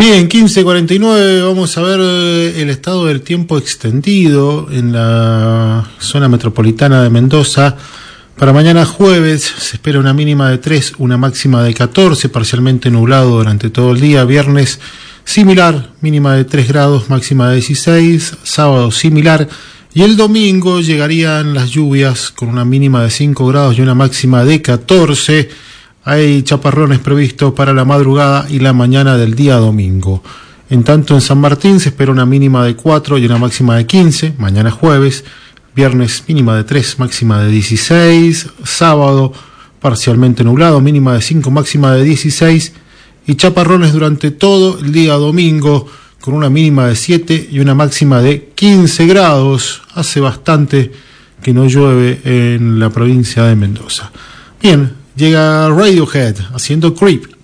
Bien, 15:49, vamos a ver el estado del tiempo extendido en la zona metropolitana de Mendoza. Para mañana jueves se espera una mínima de 3, una máxima de 14, parcialmente nublado durante todo el día. Viernes similar, mínima de 3 grados, máxima de 16. Sábado similar. Y el domingo llegarían las lluvias con una mínima de 5 grados y una máxima de 14. Hay chaparrones previstos para la madrugada y la mañana del día domingo. En tanto, en San Martín se espera una mínima de 4 y una máxima de 15, mañana jueves. Viernes mínima de 3, máxima de 16. Sábado parcialmente nublado, mínima de 5, máxima de 16. Y chaparrones durante todo el día domingo con una mínima de 7 y una máxima de 15 grados. Hace bastante que no llueve en la provincia de Mendoza. Bien, llega Radiohead haciendo Creep.